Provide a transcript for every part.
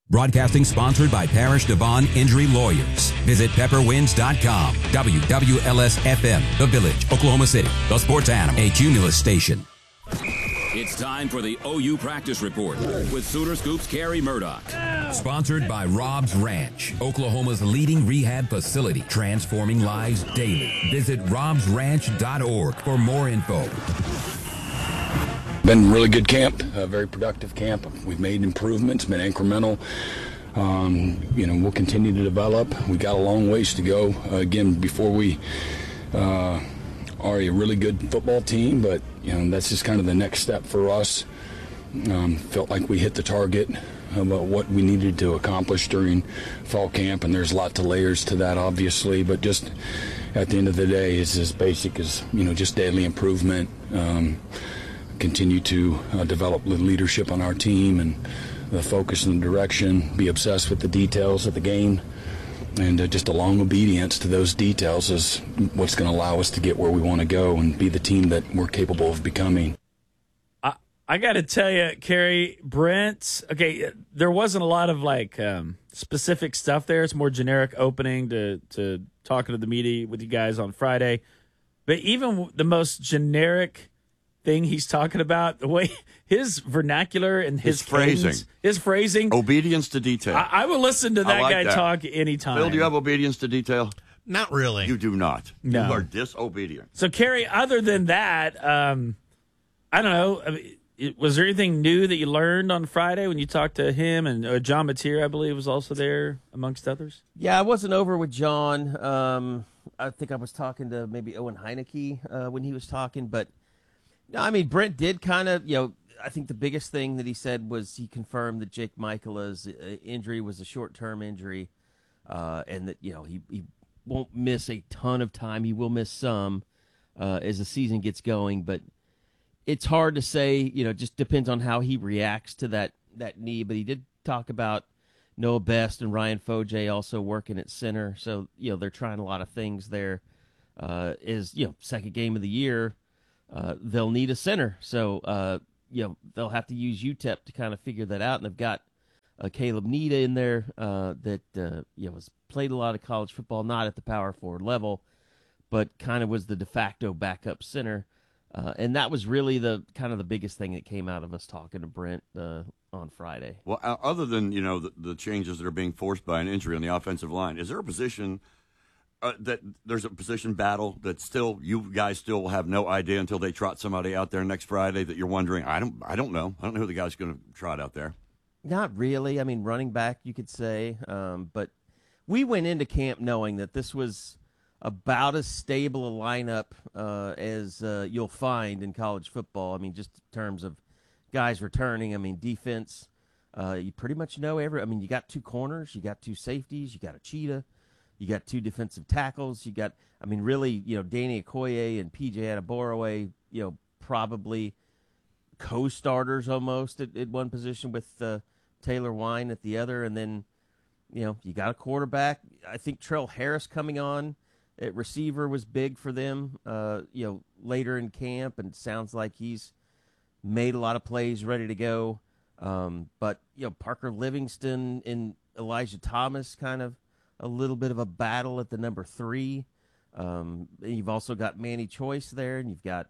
Broadcasting sponsored by Parish Devon Injury Lawyers. Visit pepperwinds.com. WWLS-FM, The Village, Oklahoma City. The Sports Animal, a Cumulus station. It's time for the OU Practice Report with Sooner Scoop's Carrie Murdoch. Sponsored by Rob's Ranch, Oklahoma's leading rehab facility, transforming lives daily. Visit robsranch.org for more info. Been a really good camp, a very productive camp. We've made improvements, been incremental. We'll continue to develop. We got a long ways to go, again, before we are a really good football team, but that's just kind of the next step for us. Felt like we hit the target about what we needed to accomplish during fall camp, and there's a lot of layers to that, obviously, but just at the end of the day, it's as basic as, just daily improvement. Continue to develop the leadership on our team and the focus and the direction, be obsessed with the details of the game, and just a long obedience to those details is what's going to allow us to get where we want to go and be the team that we're capable of becoming. I got to tell you, Carrie, Brent, okay, there wasn't a lot of specific stuff there. It's more generic opening to talking to the media with you guys on Friday. But even the most generic thing he's talking about, the way his vernacular and his phrasing, obedience to detail. I will listen to that guy talk anytime. Phil, do you have obedience to detail? Not really. You do not. No. You are disobedient. So, Carrie, other than that, I don't know. Was there anything new that you learned on Friday when you talked to him? And John Mateer, I believe, was also there, amongst others? Yeah, I wasn't over with John. I think I was talking to maybe Owen Heineke when he was talking, but no, I mean, Brent did kind of, I think the biggest thing that he said was he confirmed that Jake Michela's injury was a short-term injury, and that, he won't miss a ton of time. He will miss some as the season gets going, but it's hard to say, it just depends on how he reacts to that knee. But he did talk about Noah Best and Ryan Foje also working at center. So, they're trying a lot of things there. Second game of the year. They'll need a center, so they'll have to use UTEP to kind of figure that out. And they've got Caleb Nita in there that has played a lot of college football, not at the power forward level, but kind of was the de facto backup center. And that was really the biggest thing that came out of us talking to Brent on Friday. Well, other than the changes that are being forced by an injury on the offensive line, is there a position? That there's a position battle that still you guys still have no idea until they trot somebody out there next Friday that you're wondering, I don't know who the guy's going to trot out there. Not really. I mean, running back, you could say. But we went into camp knowing that this was about as stable a lineup as you'll find in college football. I mean, just in terms of guys returning. I mean, defense, you pretty much know you got two corners, you got two safeties, you got a cheetah. You got two defensive tackles. You got, really, Danny Okoye and PJ Adeboroughe, probably co-starters almost at one position with Taylor Wine at the other. And then, you got a quarterback. I think Trell Harris coming on at receiver was big for them, later in camp. And it sounds like he's made a lot of plays, ready to go. But, Parker Livingston and Elijah Thomas kind of a little bit of a battle at the number 3. You've also got Manny Choice there, and you've got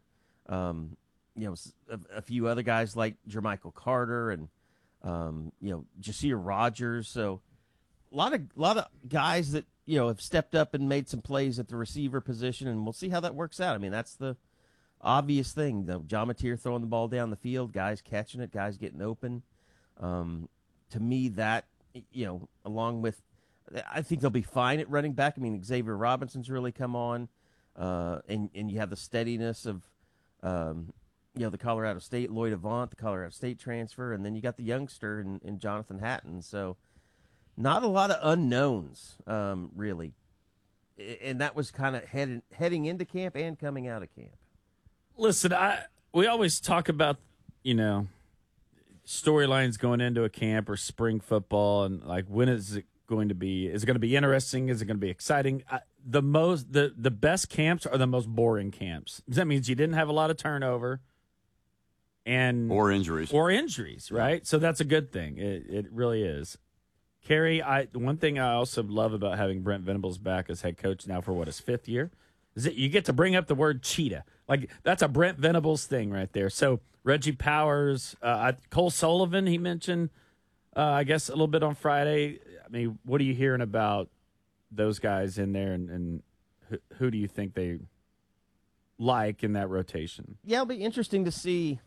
a few other guys like Jermichael Carter and Jasir Rogers. So a lot of guys that have stepped up and made some plays at the receiver position, and we'll see how that works out. I mean, that's the obvious thing. John Mateer throwing the ball down the field, guys catching it, guys getting open. To me, that along with, I think they'll be fine at running back. I mean, Xavier Robinson's really come on, and you have the steadiness of, the Colorado State, Lloyd Avant, the Colorado State transfer, and then you got the youngster in Jonathan Hatton. So not a lot of unknowns, really. And that was kind of heading into camp and coming out of camp. Listen, we always talk about, storylines going into a camp or spring football, and when is it going to be? Is it going to be interesting? Is it going to be exciting? The best camps are the most boring camps. That means you didn't have a lot of turnover, or injuries, right? So that's a good thing. It really is. Kerry, one thing I also love about having Brent Venables back as head coach now for his 5th year is that you get to bring up the word cheetah. Like, that's a Brent Venables thing right there. So Reggie Powers, Cole Sullivan, he mentioned, I guess, a little bit on Friday. I mean, what are you hearing about those guys in there, and who do you think they like in that rotation? Yeah, it'll be interesting to see,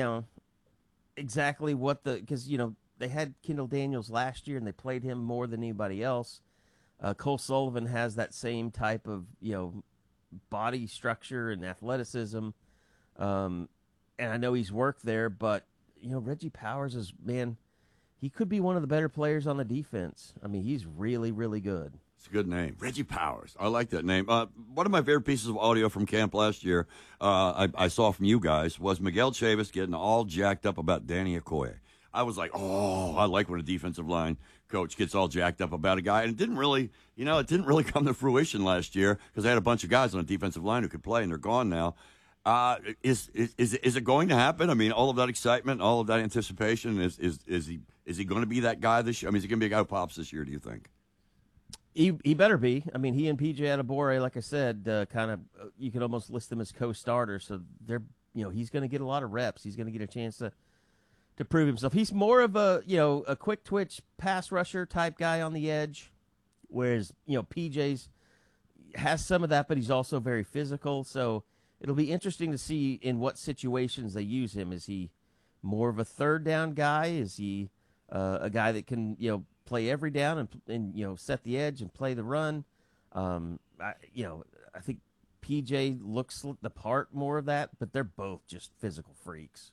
exactly what because, they had Kendall Daniels last year and they played him more than anybody else. Cole Sullivan has that same type of, body structure and athleticism. And I know he's worked there, but, Reggie Powers he could be one of the better players on the defense. I mean, he's really, really good. It's a good name. Reggie Powers. I like that name. One of my favorite pieces of audio from camp last year I saw from you guys was Miguel Chavis getting all jacked up about Danny Okoye. I was like, I like when a defensive line coach gets all jacked up about a guy. And it didn't really come to fruition last year because they had a bunch of guys on the defensive line who could play, and they're gone now. Is it going to happen? I mean, all of that excitement, all of that anticipation, is he going to be that guy this year? I mean, is he going to be a guy who pops this year, do you think? He better be. I mean, he and PJ Adebawore, like I said, you could almost list them as co-starters. So he's going to get a lot of reps. He's going to get a chance to prove himself. He's more of a quick twitch pass rusher type guy on the edge, whereas PJ's has some of that, but he's also very physical. So it'll be interesting to see in what situations they use him. Is he more of a third down guy? Is he a guy that can play every down and set the edge and play the run? I think PJ looks the part more of that, but they're both just physical freaks.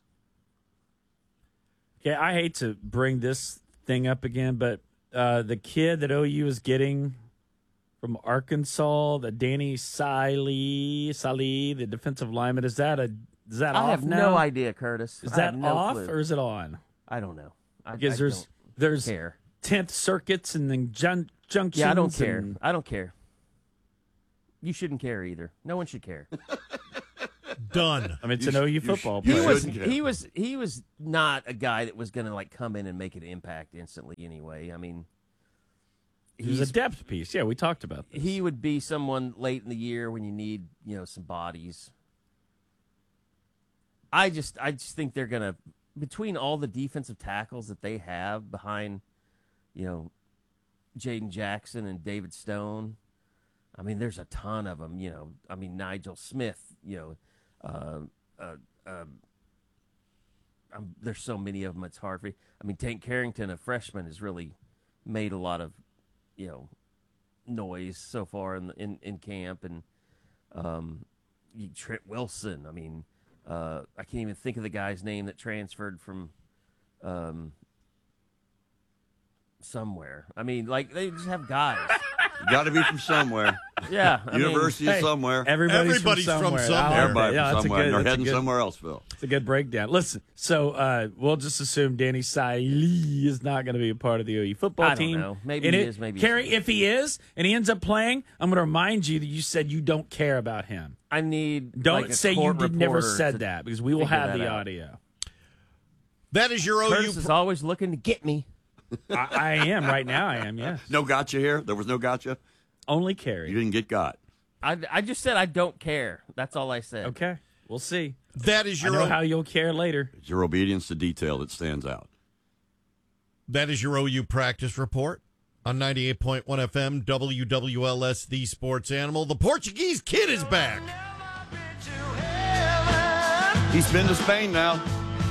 Yeah, I hate to bring this thing up again, but the kid that OU is getting from Arkansas, the Danny Saleh, the defensive lineman, is that off now? I have no idea, Curtis. Is that off clue. or is it on? I don't know. Because there's care. 10th circuits and then junctions. Yeah, I don't care. I don't care. You shouldn't care either. No one should care. Done. I mean, it's an OU football player. He was not a guy that was going to come in and make an impact instantly anyway. I mean, he's a depth piece. Yeah, we talked about this. He would be someone late in the year when you need, some bodies. I just think they're going to, between all the defensive tackles that they have behind, Jaden Jackson and David Stone, I mean, there's a ton of them, I mean, Nigel Smith, there's so many of them, it's hard for me. I mean, Tank Carrington, a freshman, has really made a lot of, noise so far in camp. And Trent Wilson, I mean, I can't even think of the guy's name that transferred from somewhere. I mean, they just have guys. You got to be from somewhere. Yeah. University of somewhere. Everybody's from somewhere. Everybody from somewhere. They're heading somewhere else, Phil. It's a good breakdown. Listen, so we'll just assume Danny Saleh is not going to be a part of the OU football team. I don't know. Maybe he is, maybe Kerry, if he is, and he ends up playing, I'm going to remind you that you said you don't care about him. I need Don't say you never said that, because we will have the audio. That is your Curtis is always looking to get me. I am right now. I am. Yes. No gotcha here. There was no gotcha. Only Kerry. You didn't get got. I just said I don't care. That's all I said. Okay, we'll see. That is your. I know how you'll care later. It's your obedience to detail that stands out. That is your OU practice report on 98.1 FM WWLS, the Sports Animal. The Portuguese kid is back. He's been to Spain now.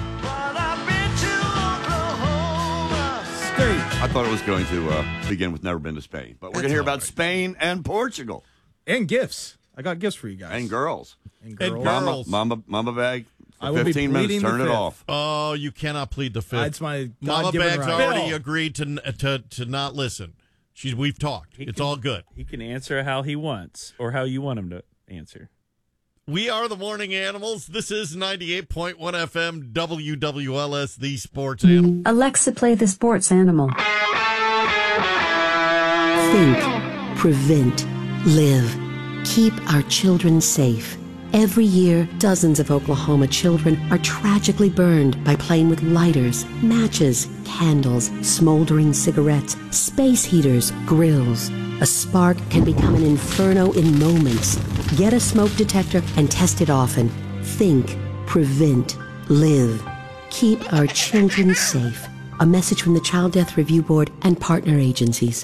I thought it was going to begin with never been to Spain. But we're going to hear about Spain and Portugal. And gifts. I got gifts for you guys. And girls. And girls. Mama bag. I will 15 be minutes, turn it fifth. off. Oh, you cannot plead the fifth. It's my Mama God-given Bag's right. already Bill. agreed to not listen. We've talked. It's all good. He can answer how he wants or how you want him to answer. We are the Morning Animals. This is 98.1 FM WWLS, the Sports Animal. Alexa, play the Sports Animal. Think, prevent, live. Keep our children safe. Every year, dozens of Oklahoma children are tragically burned by playing with lighters, matches, candles, smoldering cigarettes, space heaters, grills. A spark can become an inferno in moments. Get a smoke detector and test it often. Think, prevent, live. Keep our children safe. A message from the Child Death Review Board and partner agencies.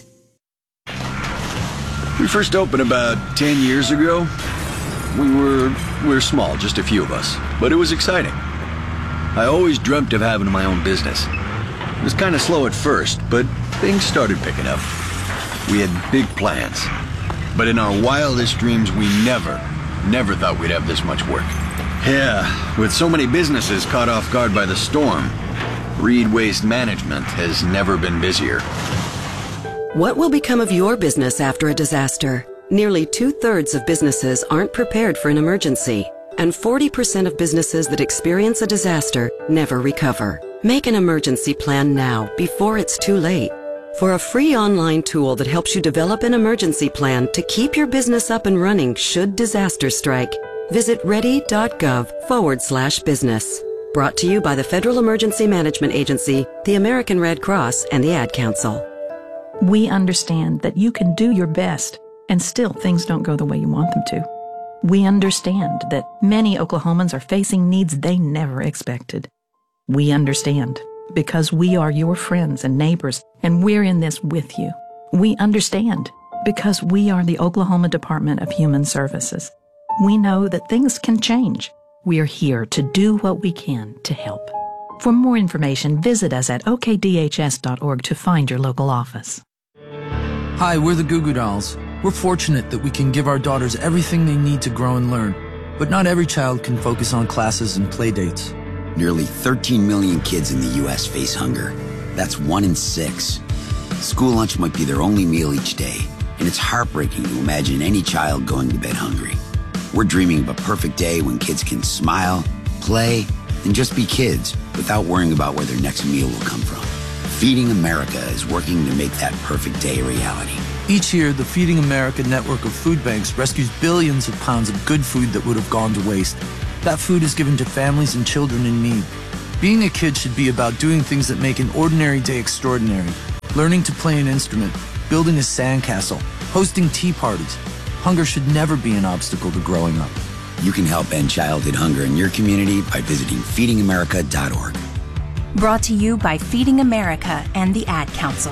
We first opened about 10 years ago. We were small, just a few of us, but it was exciting. I always dreamt of having my own business. It was kind of slow at first, but things started picking up. We had big plans, but in our wildest dreams, we never thought we'd have this much work. Yeah, with so many businesses caught off guard by the storm, Reed Waste Management has never been busier. What will become of your business after a disaster? Nearly 2/3 of businesses aren't prepared for an emergency, and 40% of businesses that experience a disaster never recover. Make an emergency plan now, before it's too late. For a free online tool that helps you develop an emergency plan to keep your business up and running should disaster strike, visit ready.gov/business. Brought to you by the Federal Emergency Management Agency, the American Red Cross, and the Ad Council. We understand that you can do your best, and still things don't go the way you want them to. We understand that many Oklahomans are facing needs they never expected. We understand, because we are your friends and neighbors, and we're in this with you. We understand, because we are the Oklahoma Department of Human Services. We know that things can change. We are here to do what we can to help. For more information, visit us at okdhs.org to find your local office. Hi, we're the Goo Goo Dolls. We're fortunate that we can give our daughters everything they need to grow and learn. But not every child can focus on classes and play dates. Nearly 13 million kids in the U.S. face hunger. That's 1 in 6. School lunch might be their only meal each day, and it's heartbreaking to imagine any child going to bed hungry. We're dreaming of a perfect day when kids can smile, play, and just be kids without worrying about where their next meal will come from. Feeding America is working to make that perfect day a reality. Each year, the Feeding America network of food banks rescues billions of pounds of good food that would have gone to waste. That food is given to families and children in need. Being a kid should be about doing things that make an ordinary day extraordinary. Learning to play an instrument, building a sandcastle, hosting tea parties. Hunger should never be an obstacle to growing up. You can help end childhood hunger in your community by visiting feedingamerica.org. Brought to you by Feeding America and the Ad Council.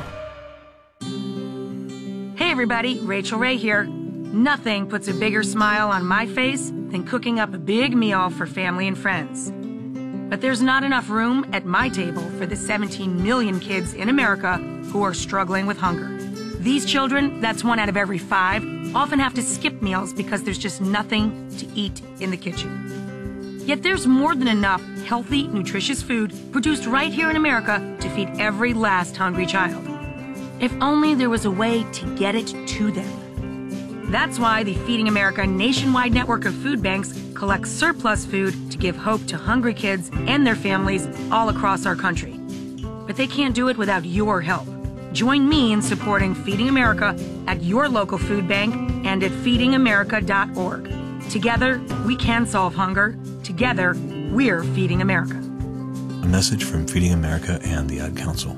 Hey everybody, Rachel Ray here. Nothing puts a bigger smile on my face than cooking up a big meal for family and friends. But there's not enough room at my table for the 17 million kids in America who are struggling with hunger. These children, that's 1 out of every 5, often have to skip meals because there's just nothing to eat in the kitchen. Yet there's more than enough healthy, nutritious food produced right here in America to feed every last hungry child. If only there was a way to get it to them. That's why the Feeding America nationwide network of food banks collects surplus food to give hope to hungry kids and their families all across our country. But they can't do it without your help. Join me in supporting Feeding America at your local food bank and at feedingamerica.org. Together, we can solve hunger. Together, we're Feeding America. A message from Feeding America and the Ad Council.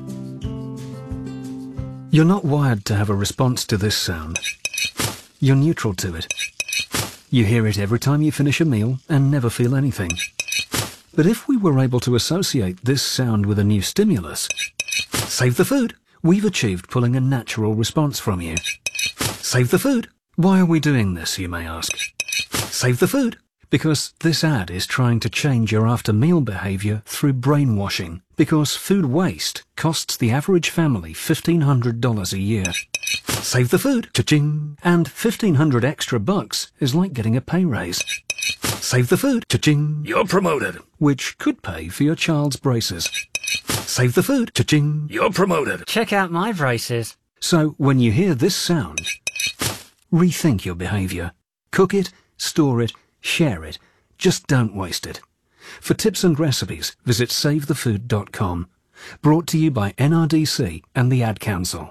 You're not wired to have a response to this sound. You're neutral to it. You hear it every time you finish a meal and never feel anything. But if we were able to associate this sound with a new stimulus, save the food, we've achieved pulling a natural response from you. Save the food. Why are we doing this, you may ask? Save the food. Because this ad is trying to change your after-meal behavior through brainwashing. Because food waste costs the average family $1,500 a year. Save the food, cha-ching, and $1,500 extra bucks is like getting a pay raise. Save the food, cha-ching, you're promoted, which could pay for your child's braces. Save the food, cha-ching, you're promoted. Check out my braces. So when you hear this sound, rethink your behavior. Cook it, store it, share it. Just don't waste it. For tips and recipes, visit SaveTheFood.com. Brought to you by NRDC and the Ad Council.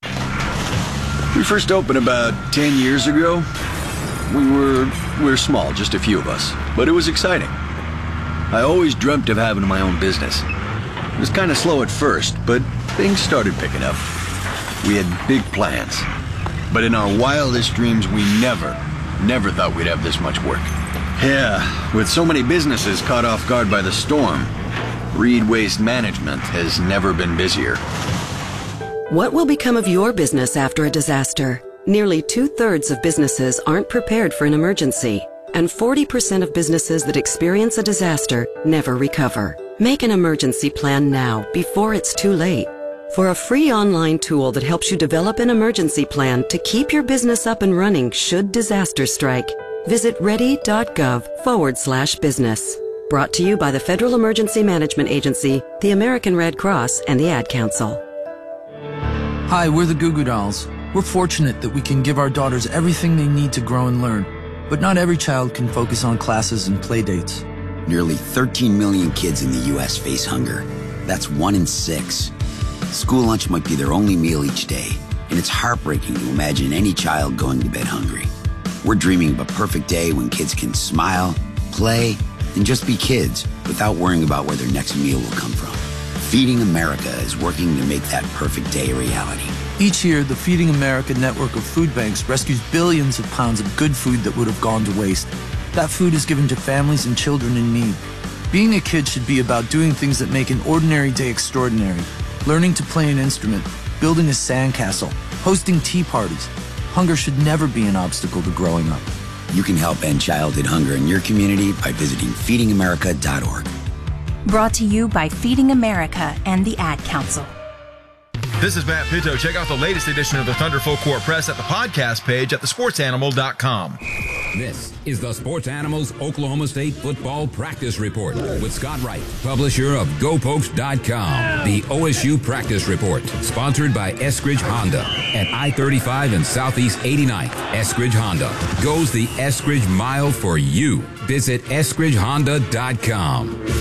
We first opened about 10 years ago. We were small, just a few of us, but it was exciting. I always dreamt of having my own business. It was kind of slow at first, but things started picking up. We had big plans. But in our wildest dreams, we never thought we'd have this much work. Yeah, with so many businesses caught off guard by the storm, Reed Waste Management has never been busier. What will become of your business after a disaster? Nearly 2/3 of businesses aren't prepared for an emergency, and 40% of businesses that experience a disaster never recover. Make an emergency plan now, before it's too late. For a free online tool that helps you develop an emergency plan to keep your business up and running should disaster strike, visit ready.gov/business. Brought to you by the Federal Emergency Management Agency, the American Red Cross, and the Ad Council. Hi, we're the Goo Goo Dolls. We're fortunate that we can give our daughters everything they need to grow and learn. But not every child can focus on classes and play dates. Nearly 13 million kids in the U.S. face hunger. That's 1 in 6. School lunch might be their only meal each day, and it's heartbreaking to imagine any child going to bed hungry. We're dreaming of a perfect day when kids can smile, play, and just be kids without worrying about where their next meal will come from. Feeding America is working to make that perfect day a reality. Each year, the Feeding America network of food banks rescues billions of pounds of good food that would have gone to waste. That food is given to families and children in need. Being a kid should be about doing things that make an ordinary day extraordinary. Learning to play an instrument, building a sandcastle, hosting tea parties. Hunger should never be an obstacle to growing up. You can help end childhood hunger in your community by visiting feedingamerica.org. Brought to you by Feeding America and the Ad Council. This is Matt Pitto. Check out the latest edition of the Thunder Full Court Press at the podcast page at thesportsanimal.com. This is the Sports Animals Oklahoma State Football Practice Report with Scott Wright, publisher of GoPokes.com. The OSU Practice Report, sponsored by Eskridge Honda at I-35 and Southeast 89th. Eskridge Honda goes the Eskridge mile for you. Visit EskridgeHonda.com.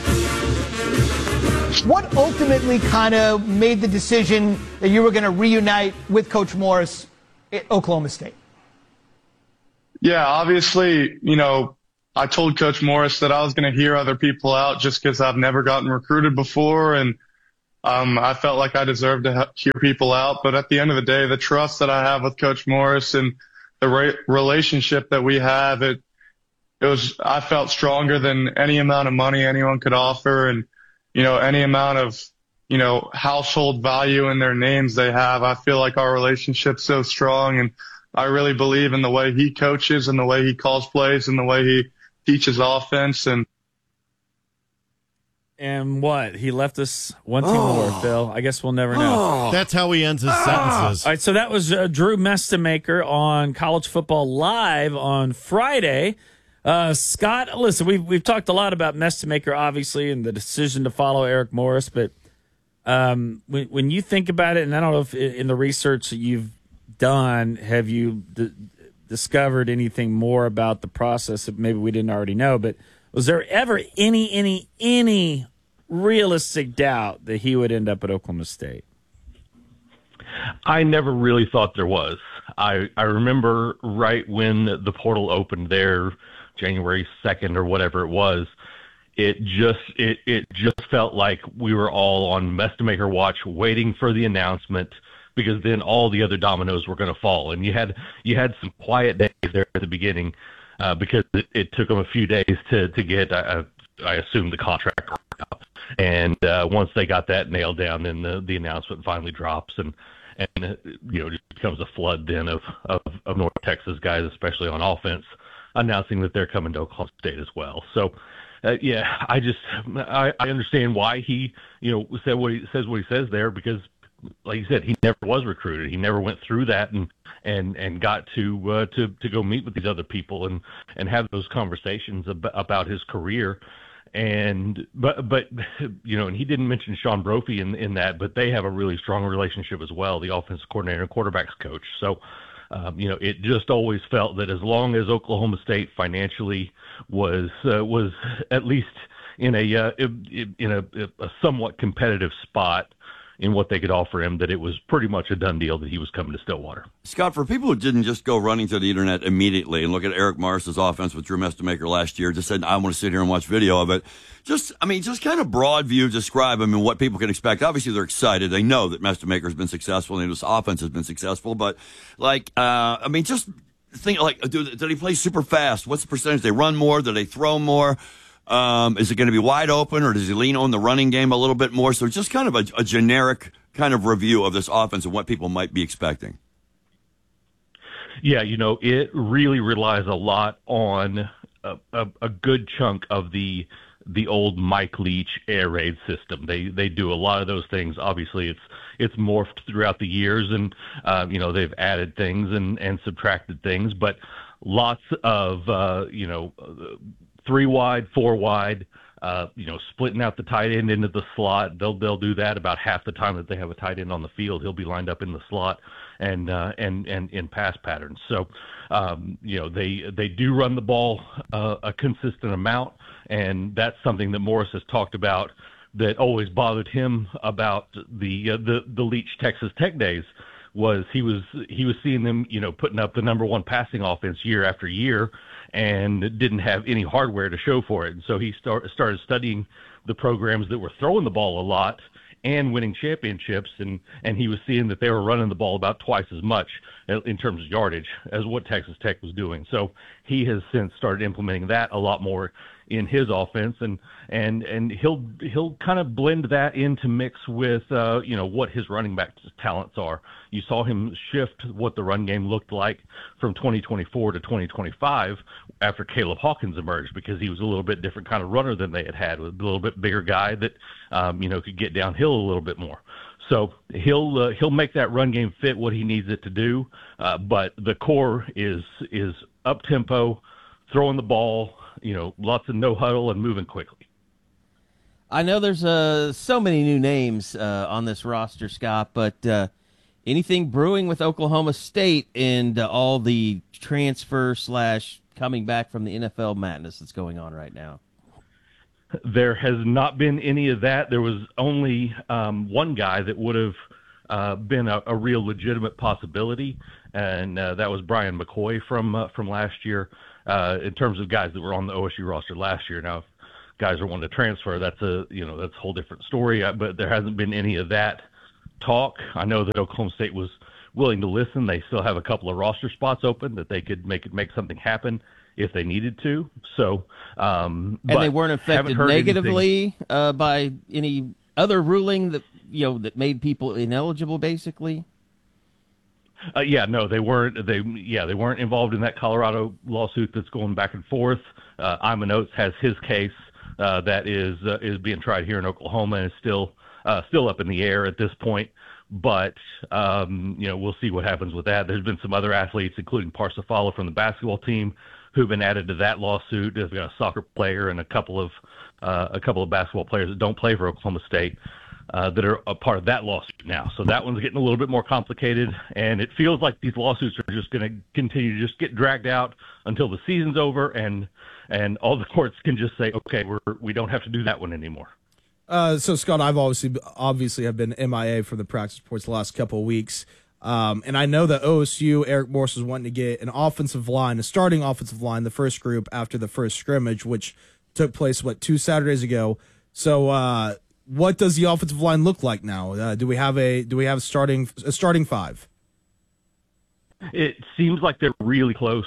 What ultimately kind of made the decision that you were going to reunite with Coach Morris at Oklahoma State? Yeah, obviously, I told Coach Morris that I was going to hear other people out just because I've never gotten recruited before, and I felt like I deserved to hear people out. But at the end of the day, the trust that I have with Coach Morris and the relationship that we have, I felt stronger than any amount of money anyone could offer, and any amount of, household value in their names they have. I feel like our relationship's so strong, and I really believe in the way he coaches and the way he calls plays and the way he teaches offense. And what? He left us one team more, Phil. I guess we'll never know. That's how he ends his sentences. All right, so that was Drew Mestemaker on College Football Live on Friday. Scott, listen, we've talked a lot about Mestemaker, obviously, and the decision to follow Eric Morris, but when you think about it, and I don't know if in the research that you've done, have you discovered anything more about the process that maybe we didn't already know, but was there ever any realistic doubt that he would end up at Oklahoma State? I never really thought there was. I remember right when the portal opened there, January 2nd or whatever it was, it just felt like we were all on Mestemaker watch waiting for the announcement, because then all the other dominoes were going to fall. And you had some quiet days there at the beginning because it took them a few days to get, I assume, the contract worked out. And once they got that nailed down, then the announcement finally drops, and just becomes a flood then of North Texas guys, especially on offense, announcing that they're coming to Oklahoma State as well. So, I understand why he, said what he says there, because, like you said, he never was recruited. He never went through that and got to go meet with these other people and have those conversations about his career. But and he didn't mention Sean Brophy in that, but they have a really strong relationship as well, the offensive coordinator and quarterbacks coach. So, it just always felt that as long as Oklahoma State financially was at least in a somewhat competitive spot, in what they could offer him, that it was pretty much a done deal that he was coming to Stillwater. Scott, for people who didn't just go running to the internet immediately and look at Eric Morris's offense with Drew Mestamaker last year, just said, I want to sit here and watch video of it. Just kind of broad view, describe what people can expect. Obviously, they're excited. They know that Mestamaker's been successful and his offense has been successful. But, just think, did he play super fast? What's the percentage? They run more? Do they throw more? Is it going to be wide open, or does he lean on the running game a little bit more? So just kind of a generic kind of review of this offense and what people might be expecting. Yeah, it really relies a lot on a good chunk of the old Mike Leach air raid system. They do a lot of those things. Obviously, it's morphed throughout the years, and they've added things and subtracted things, but lots of 3 wide, 4 wide, splitting out the tight end into the slot. They'll do that about half the time that they have a tight end on the field. He'll be lined up in the slot and in pass patterns. So, they do run the ball a consistent amount, and that's something that Morris has talked about that always bothered him about the Leach Texas Tech days. Was he was seeing them, putting up the number one passing offense year after year, and didn't have any hardware to show for it. And so he started studying the programs that were throwing the ball a lot and winning championships, and he was seeing that they were running the ball about twice as much in terms of yardage as what Texas Tech was doing. So he has since started implementing that a lot more in his offense, and he'll kind of blend that into mix with what his running back talents are. You saw him shift what the run game looked like from 2024 to 2025 after Caleb Hawkins emerged, because he was a little bit different kind of runner than they had, with a little bit bigger guy that could get downhill a little bit more. So he'll make that run game fit what he needs it to do, but the core is up tempo, throwing the ball, lots of no huddle and moving quickly. I know there's so many new names on this roster, Scott, but anything brewing with Oklahoma State and all the transfer / coming back from the NFL madness that's going on right now? There has not been any of that. There was only one guy that would have been a real legitimate possibility, and that was Brian McCoy from last year. In terms of guys that were on the OSU roster last year. Now, if guys are wanting to transfer, that's a whole different story. But there hasn't been any of that talk. I know that Oklahoma State was willing to listen. They still have a couple of roster spots open that they could make something happen if they needed to. So, and they weren't affected negatively by any other ruling that made people ineligible, basically. No, they weren't. They weren't involved in that Colorado lawsuit that's going back and forth. Iman Oates has his case that is being tried here in Oklahoma, and is still up in the air at this point. But we'll see what happens with that. There's been some other athletes, including Parsifala from the basketball team, who've been added to that lawsuit. They've got a soccer player and a couple of basketball players that don't play for Oklahoma State. That are a part of that lawsuit now. So that one's getting a little bit more complicated, and it feels like these lawsuits are just going to continue to just get dragged out until the season's over, and all the courts can just say, okay, we don't have to do that one anymore. So, Scott, I've obviously have been MIA for the practice reports the last couple of weeks, and I know that OSU, Eric Morris was wanting to get a starting offensive line, the first group after the first scrimmage, which took place, 2 Saturdays ago. So, what does the offensive line look like now? Do we have a starting 5? It seems like they're really close.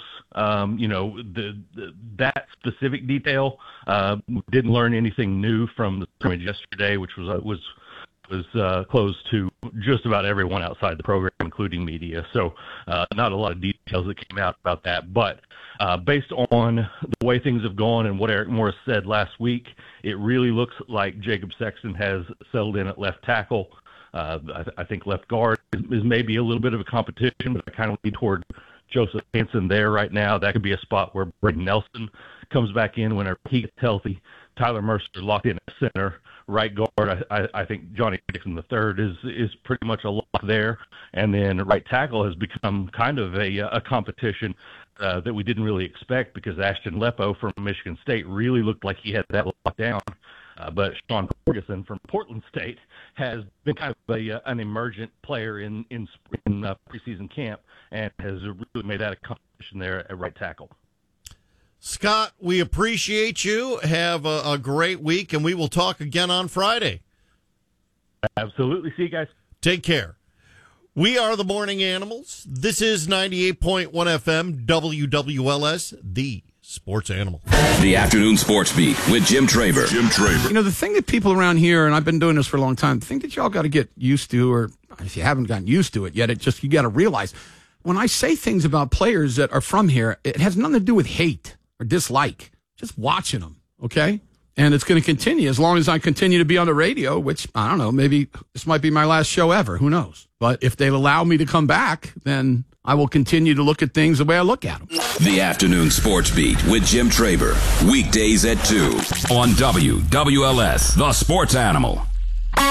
That specific detail, didn't learn anything new from the scrimmage yesterday, which was closed to just about everyone outside the program, including media. So not a lot of details that came out about that. But based on the way things have gone and what Eric Morris said last week, it really looks like Jacob Sexton has settled in at left tackle. I think left guard is maybe a little bit of a competition, but I kind of lean toward Joseph Hansen there right now. That could be a spot where Braden Nelson comes back in whenever he gets healthy. Tyler Mercer locked in at center. Right guard, I think Johnny Dixon III is pretty much a lock there. And then right tackle has become kind of a competition that we didn't really expect, because Ashton Lepo from Michigan State really looked like he had that locked down But Sean Ferguson from Portland State has been kind of an emergent player in preseason camp and has really made that a competition there at right tackle. Scott, we appreciate you. Have a great week, and we will talk again on Friday. Absolutely. See you guys. Take care. We are the Morning Animals. This is 98.1 FM WWLS, the Sports Animal. The Afternoon Sports Beat with Jim Traver. You know, the thing that people around here, and I've been doing this for a long time, the thing that y'all got to get used to, or if you haven't gotten used to it yet, you got to realize, when I say things about players that are from here, it has nothing to do with hate or dislike. Just watching them, okay? And it's going to continue as long as I continue to be on the radio, which, I don't know, maybe this might be my last show ever. Who knows? But if they'll allow me to come back, then I will continue to look at things the way I look at them. The Afternoon Sports Beat with Jim Traver. Weekdays at 2 on WWLS, the Sports Animal.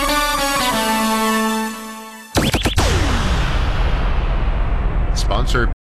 Sponsored